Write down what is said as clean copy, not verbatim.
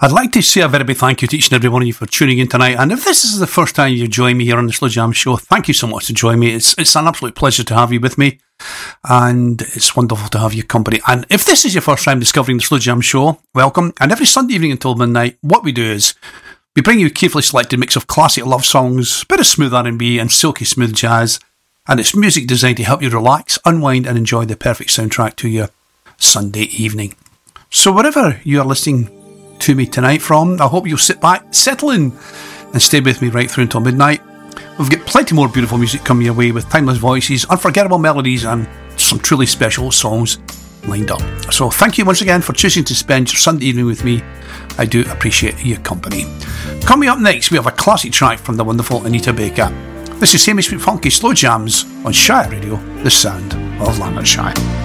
I'd like to say a very big thank you to each and every one of you for tuning in tonight. And if this is the first time you join me here on the Slow Jam Show, thank you so much to join me. It's an absolute pleasure to have you with me, and it's wonderful to have your company. And if this is your first time discovering the Slow Jam Show, welcome. And every Sunday evening until midnight, what we do is we bring you a carefully selected mix of classic love songs, a bit of smooth R&B and silky smooth jazz, and it's music designed to help you relax, unwind and enjoy the perfect soundtrack to your Sunday evening. So wherever you are listening to me tonight from, I hope you'll sit back, settle in and stay with me right through until midnight. We've got plenty more beautiful music coming your way with timeless voices, unforgettable melodies and some truly special songs lined up. So thank you once again for choosing to spend your Sunday evening with me. I do appreciate your company. Coming up next, we have a classic track from the wonderful Anita Baker. This is Hamish Funky Slow Jams on Shire Radio, the sound of Lanarkshire.